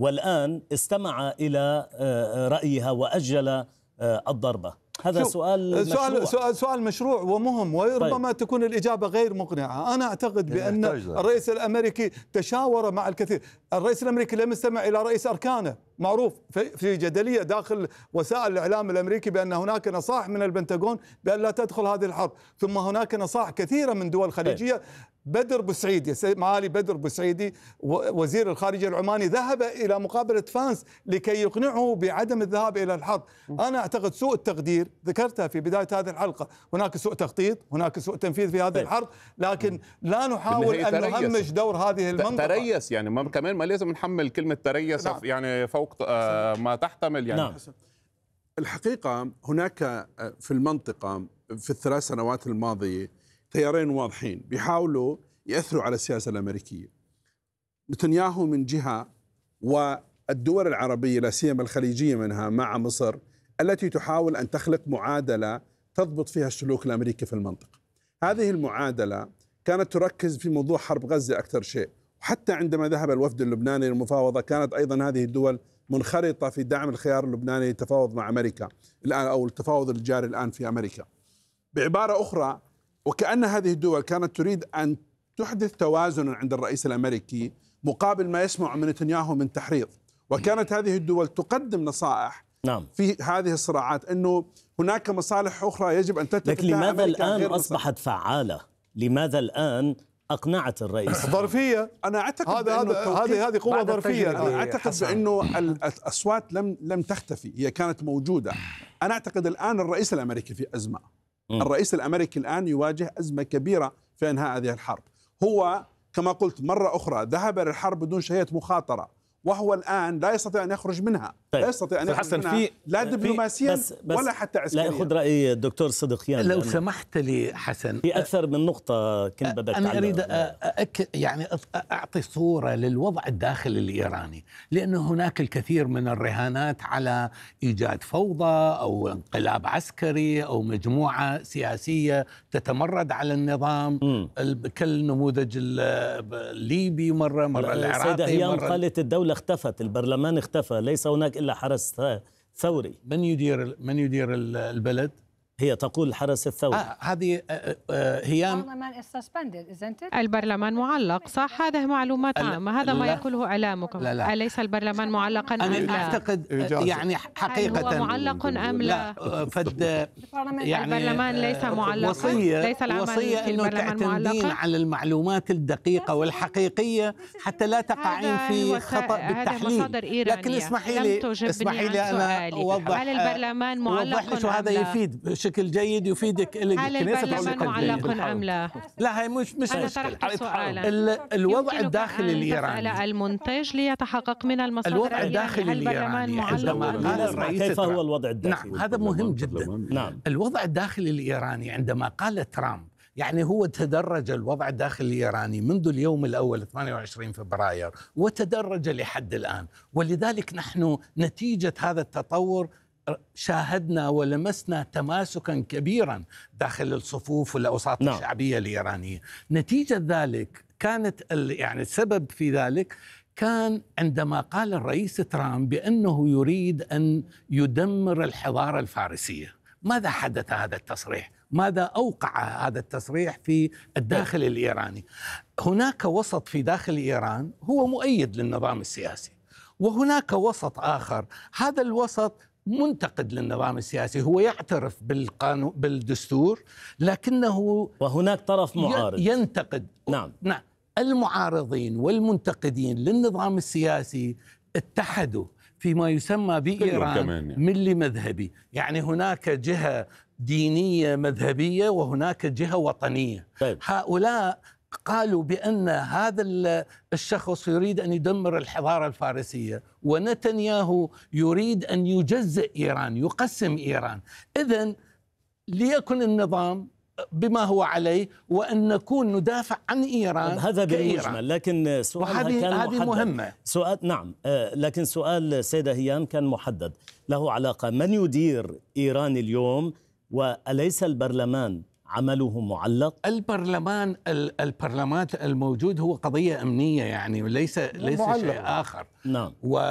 والآن استمع إلى رأيها وأجل الضربة. هذا سؤال مشروع ومهم، وربما تكون الإجابة غير مقنعة. أنا أعتقد بأن الرئيس الأمريكي تشاور مع الكثير. الرئيس الأمريكي لم يستمع إلى رئيس أركانه. معروف في جدلية داخل وسائل الإعلام الأمريكي بأن هناك نصائح من البنتاغون بأن لا تدخل هذه الحرب، ثم هناك نصائح كثيرة من دول خليجية. بدر بوسعيدي، معالي بدر بوسعيدي وزير الخارجية العماني ذهب إلى مقابلة فانس لكي يقنعه بعدم الذهاب إلى الحرب. أنا أعتقد سوء التقدير، ذكرتها في بداية هذه الحلقة، هناك سوء تخطيط، هناك سوء تنفيذ في هذه الحرب، لكن لا نحاول أن نهمش دور هذه المنطقة. تريس يعني كمان ما لازم نحمل كلمة تريس يعني فوق ما تحتمل يعني. نعم. الحقيقة هناك في المنطقة في ال3 سنوات الماضية تيارين واضحين بيحاولوا يأثروا على السياسة الأمريكية. نتنياهو من جهة، والدول العربية لا سيما الخليجية منها مع مصر التي تحاول أن تخلق معادلة تضبط فيها السلوك الأمريكي في المنطقة. هذه المعادلة كانت تركز في موضوع حرب غزة أكثر شيء، وحتى عندما ذهب الوفد اللبناني للمفاوضة كانت أيضا هذه الدول منخرطة في دعم الخيار اللبناني للتفاوض مع أمريكا الآن، أو التفاوض الجاري الآن في أمريكا. بعبارة أخرى، وكأن هذه الدول كانت تريد أن تحدث توازن عند الرئيس الأمريكي مقابل ما يسمع من نتنياهو من تحريض، وكانت هذه الدول تقدم نصائح في هذه الصراعات أنه هناك مصالح أخرى يجب أن تتفق. لكن لماذا الآن أصبحت فعالة؟ لماذا الآن أقنعت الرئيس؟ ظرفية. أنا أعتقد هذه قوة ظرفية. أنا أعتقد بأنه الأصوات لم تختفي، هي كانت موجودة. أنا أعتقد الآن الرئيس الأمريكي في أزمة. الرئيس الأمريكي الآن يواجه أزمة كبيرة في إنهاء هذه الحرب. هو كما قلت مرة أخرى ذهب للحرب بدون شهية مخاطرة، وهو الآن لا يستطيع أن يخرج منها. لا يستطيع أن يخرج منها لا دبلوماسيا ولا حتى عسكريا. لا، أخذ رأي الدكتور صدقيان لو سمحت لي حسن، في أكثر من نقطة كنت بدك أنا أريد يعني أعطي صورة للوضع الداخلي الإيراني، لأن هناك الكثير من الرهانات على إيجاد فوضى أو انقلاب عسكري أو مجموعة سياسية تتمرد على النظام كالنموذج الليبي مرة العراقي. السيدة هيام قالت الدولة اختفت، البرلمان اختفى، ليس هناك إلا حرس ثوري. من يدير البلد؟ هي تقول الحرس الثوري. هذه هيام. البرلمان معلق، صح؟ هذه معلومات عامة، هذا ما يقوله إعلامكم. لا. أليس البرلمان معلقا أم لا؟ أنا أعتقد يعني حقيقة هو معلق أم لا؟ يعني البرلمان ليس معلقا، ليس وصية أنه تعتمدين على المعلومات الدقيقة والحقيقية حتى لا تقعين في خطأ بالتحليل. لكن اسمحي لي أنا أوضح. هل البرلمان معلق وهذا يفيد بشكل جيد يفيدك. هل البرلمان معلق أم لا؟ لا، هي مش مشكلة. الوضع الداخلي الإيراني المنتج ليتحقق من المصادر. الوضع الداخلي الإيراني عندما قال الرئيس كيف هو الوضع الداخلي؟ نعم، هذا مهم جدا. نعم. الوضع الداخلي الإيراني عندما قال ترامب، يعني هو تدرج الوضع الداخلي الإيراني منذ اليوم الأول 28 فبراير وتدرج لحد الآن، ولذلك نحن نتيجة هذا التطور شاهدنا ولمسنا تماسكا كبيرا داخل الصفوف والأوساط الشعبية الإيرانية. نتيجة ذلك كانت يعني السبب في ذلك كان عندما قال الرئيس ترامب بأنه يريد أن يدمر الحضارة الفارسية. ماذا حدث هذا التصريح؟ ماذا أوقع هذا التصريح في الداخل الإيراني؟ هناك وسط في داخل إيران هو مؤيد للنظام السياسي، وهناك وسط آخر هذا الوسط منتقد للنظام السياسي، هو يعترف بالقانون بالدستور لكنه وهناك طرف معارض ينتقد. نعم. المعارضين والمنتقدين للنظام السياسي اتحدوا فيما يسمى بإيران ملي مذهبي، يعني هناك جهة دينية مذهبية وهناك جهة وطنية. هؤلاء قالوا بأن هذا الشخص يريد أن يدمر الحضارة الفارسية، ونتنياهو يريد أن يجزئ إيران، يقسم إيران. إذن ليكن النظام بما هو عليه وأن نكون ندافع عن إيران. هذا بالمجمل، لكن سؤالها كان محدد. هذه مهمة. نعم، لكن سؤال سيدة هيام كان محدد، له علاقة من يدير إيران اليوم، وأليس البرلمان عمله معلق؟ البرلمان الموجود هو قضية أمنية، يعني ليس شيء آخر. نعم.